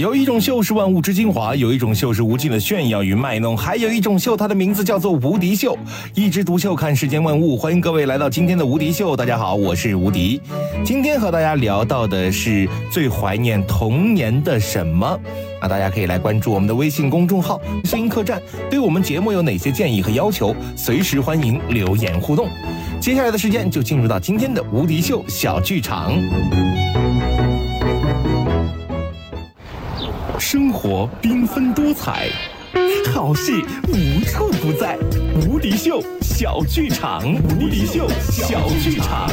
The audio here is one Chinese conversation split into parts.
有一种秀是万物之精华，有一种秀是无尽的炫耀与卖弄，还有一种秀，它的名字叫做无敌秀。一枝独秀，看世间万物。欢迎各位来到今天的无敌秀。大家好，我是无敌。今天和大家聊到的是最怀念童年的什么？那大家可以来关注我们的微信公众号“声音客栈”，对我们节目有哪些建议和要求，随时欢迎留言互动。接下来的时间就进入到今天的无敌秀小剧场。生活缤纷多彩，好戏无处不在。无敌秀小剧场，无敌秀小剧场。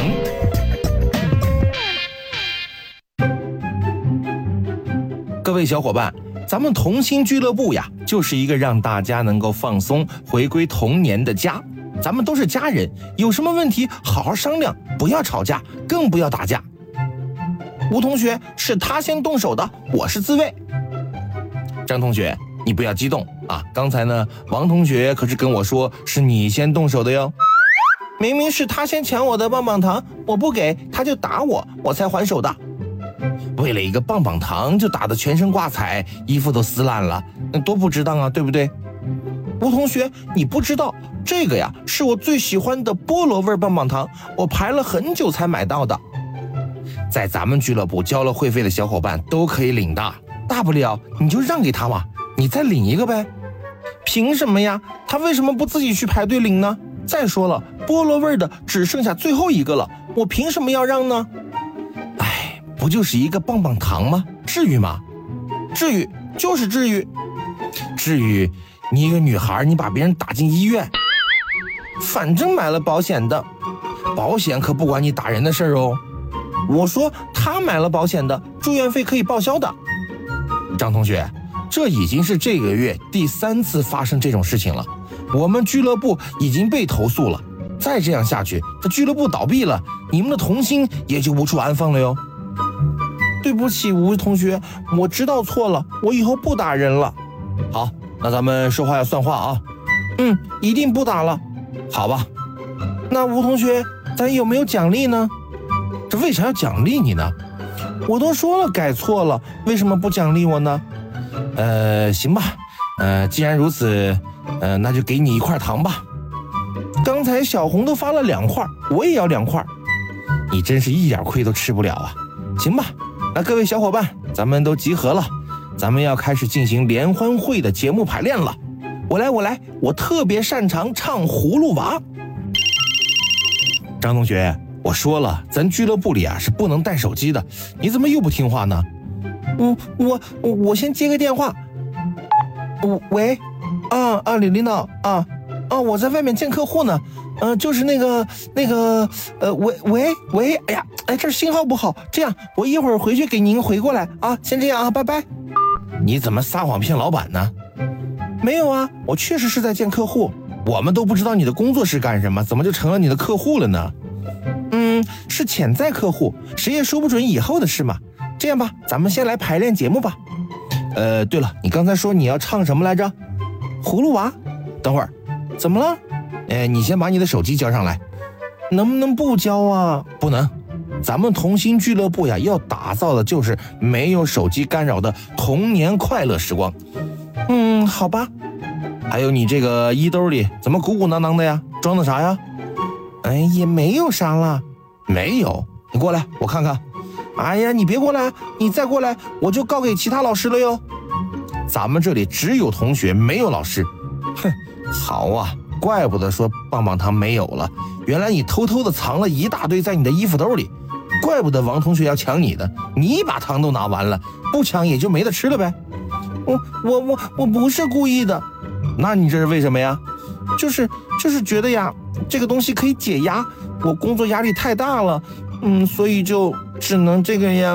各位小伙伴，咱们童心俱乐部呀，就是一个让大家能够放松、回归童年的家。咱们都是家人，有什么问题好好商量，不要吵架，更不要打架。吴同学是他先动手的，我是自卫。张同学，你不要激动啊！刚才呢，王同学可是跟我说是你先动手的哟。明明是他先抢我的棒棒糖，我不给他就打我，我才还手的。为了一个棒棒糖就打得全身挂彩，衣服都撕烂了，那多不值当啊，对不对？吴同学，你不知道这个呀，是我最喜欢的菠萝味棒棒糖，我排了很久才买到的。在咱们俱乐部交了会费的小伙伴都可以领的。大不了你就让给他嘛，你再领一个呗。凭什么呀？他为什么不自己去排队领呢？再说了，菠萝味的只剩下最后一个了，我凭什么要让呢？哎，不就是一个棒棒糖吗？至于吗？至于，就是至于。至于你一个女孩，你把别人打进医院，反正买了保险的，保险可不管你打人的事儿哦。我说他买了保险的，住院费可以报销的。张同学，这已经是这个月第3次发生这种事情了，我们俱乐部已经被投诉了，再这样下去，这俱乐部倒闭了，你们的童心也就无处安放了哟。对不起，吴同学，我知道错了，我以后不打人了。好，那咱们说话要算话啊。一定不打了。好吧，那吴同学，咱有没有奖励呢？这为啥要奖励你呢？我都说了改错了，为什么不奖励我呢？行吧，既然如此，那就给你1块糖吧。刚才小红都发了2块，我也要2块。你真是一点亏都吃不了啊。行吧，那各位小伙伴，咱们都集合了，咱们要开始进行联欢会的节目排练了。我来，我特别擅长唱葫芦娃。张同学，我说了，咱俱乐部里啊是不能带手机的，你怎么又不听话呢？我先接个电话。喂，领导啊，我在外面见客户呢，就是那个，喂，哎呀，这信号不好，这样我一会儿回去给您回过来啊，先这样啊，拜拜。你怎么撒谎骗老板呢？没有啊，我确实是在见客户，我们都不知道你的工作是干什么，怎么就成了你的客户了呢？是潜在客户，谁也说不准以后的事嘛。这样吧，咱们先来排练节目吧。对了，你刚才说你要唱什么来着？葫芦娃。等会儿，怎么了？你先把你的手机交上来。能不能不交啊？不能。咱们童心俱乐部呀，要打造的就是没有手机干扰的童年快乐时光。好吧。还有你这个衣兜里怎么鼓鼓囊囊的呀？装的啥呀？也没有啥了。没有？你过来，我看看。哎呀，你别过来，你再过来，我就告给其他老师了哟。咱们这里只有同学，没有老师。哼，好啊，怪不得说棒棒糖没有了，原来你偷偷的藏了一大堆在你的衣服兜里，怪不得王同学要抢你的，你把糖都拿完了，不抢也就没得吃了呗。我不是故意的。那你这是为什么呀？就是觉得呀，这个东西可以解压，我工作压力太大了，所以就只能这个样。